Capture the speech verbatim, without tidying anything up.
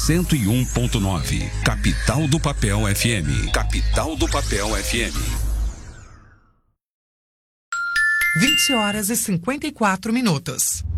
cento e um ponto nove. Capital do Papel F M. Capital do Papel F M. vinte horas e cinquenta e quatro minutos.